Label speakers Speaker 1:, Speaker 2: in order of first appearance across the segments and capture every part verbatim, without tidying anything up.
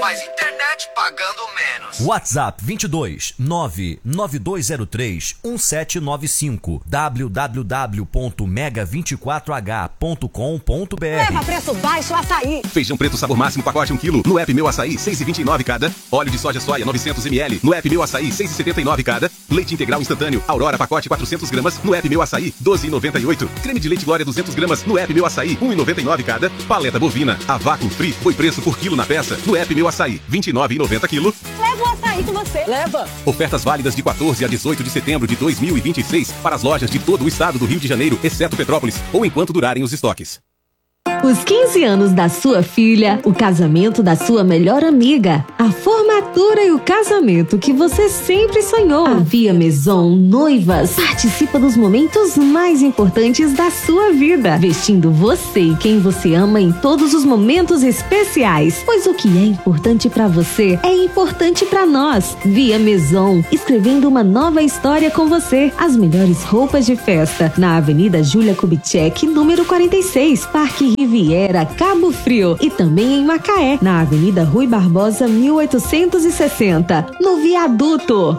Speaker 1: mais internet pagando menos.
Speaker 2: WhatsApp vinte e dois nove nove dois zero três um sete nove cinco w w w ponto mega vinte e quatro h ponto com ponto b r.
Speaker 3: Leva preço baixo açaí.
Speaker 4: Feijão preto sabor máximo pacote um quilo no app Meu Açaí seis e vinte e nove cada. Óleo de soja soia novecentos mililitros no app Meu Açaí seis e setenta e nove cada. Leite integral instantâneo Aurora pacote quatrocentos gramas no app Meu Açaí doze e noventa e oito. Creme de leite Glória duzentos gramas no app Meu Açaí um e noventa e nove cada. Paleta bovina a vácuo free foi preço por quilo na peça no app Meu Açaí vinte e nove e noventa quilo.
Speaker 3: Leva o açaí com você. Leva.
Speaker 4: Ofertas válidas de quatorze a dezoito de setembro de dois mil e vinte e seis para as lojas de todo o estado do Rio de Janeiro, exceto Petrópolis, ou enquanto durarem os estoques.
Speaker 5: Os quinze anos da sua filha, o casamento da sua melhor amiga, a formatura e o casamento que você sempre sonhou. A Via Maison Noivas participa dos momentos mais importantes da sua vida, vestindo você e quem você ama em todos os momentos especiais. Pois o que é importante pra você é importante pra nós. Via Maison, escrevendo uma nova história com você. As melhores roupas de festa, na Avenida Júlia Kubitschek, número quarenta e seis, Parque Riviera, Cabo Frio, e também em Macaé, na Avenida Rui Barbosa, mil oitocentos e sessenta, no Viaduto.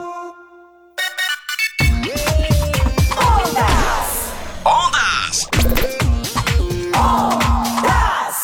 Speaker 4: Ondas! Ondas!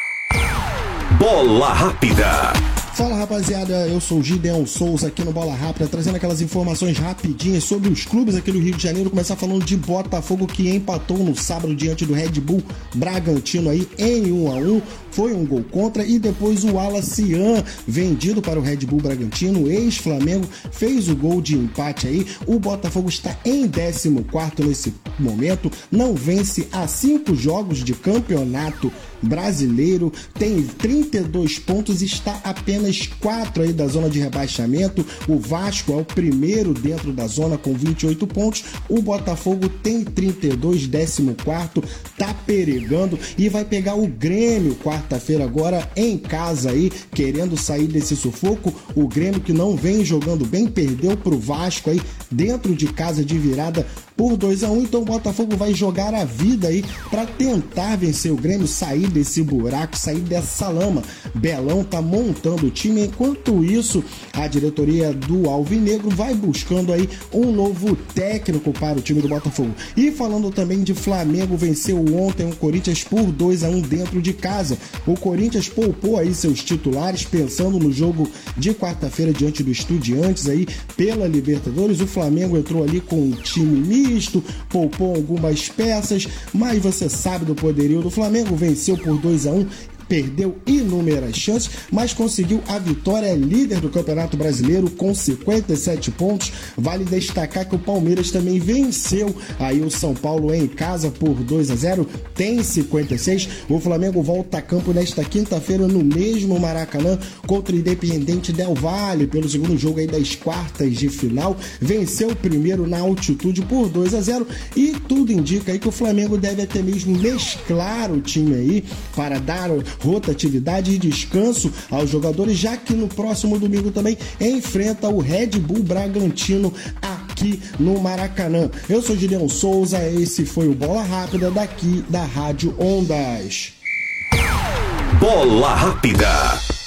Speaker 4: Bola Rápida.
Speaker 6: Fala rapaziada, eu sou o Gideon Souza aqui no Bola Rápida, trazendo aquelas informações rapidinhas sobre os clubes aqui do Rio de Janeiro. Começar falando de Botafogo, que empatou no sábado diante do Red Bull Bragantino aí em um a um. Foi um gol contra, e depois o Alacian, vendido para o Red Bull Bragantino, ex-Flamengo, fez o gol de empate aí. O Botafogo está em décimo quarto nesse momento, não vence há cinco jogos de campeonato brasileiro, tem trinta e dois pontos e está apenas quatro aí da zona de rebaixamento. O Vasco é o primeiro dentro da zona com vinte e oito pontos, o Botafogo tem trinta e dois, décimo quarto, tá perigando e vai pegar o Grêmio quarta-feira agora em casa aí, querendo sair desse sufoco. O Grêmio, que não vem jogando bem, perdeu pro Vasco aí dentro de casa de virada por dois a um, então o Botafogo vai jogar a vida aí para tentar vencer o Grêmio, sair desse buraco, sair dessa lama. Belão tá montando o time, enquanto isso a diretoria do Alvinegro vai buscando aí um novo técnico para o time do Botafogo. E falando também de Flamengo, venceu ontem o Corinthians por dois a um dentro de casa. O Corinthians poupou aí seus titulares, pensando no jogo de quarta-feira diante do Estudiantes aí pela Libertadores. O Flamengo entrou ali com um time misto, poupou algumas peças, mas você sabe do poderio do Flamengo, venceu por dois a um, perdeu inúmeras chances, mas conseguiu a vitória, é líder do Campeonato Brasileiro com cinquenta e sete pontos. Vale destacar que o Palmeiras também venceu aí o São Paulo em casa por dois a zero, tem cinquenta e seis. O Flamengo volta a campo nesta quinta-feira no mesmo Maracanã contra o Independiente Del Valle pelo segundo jogo aí das quartas de final. Venceu o primeiro na altitude por dois a zero, e tudo indica aí que o Flamengo deve até mesmo mesclar o time aí para dar rotatividade e descanso aos jogadores, já que no próximo domingo também enfrenta o Red Bull Bragantino aqui no Maracanã. Eu sou Gideon Souza, esse foi o Bola Rápida daqui da Rádio Ondas.
Speaker 4: Bola Rápida.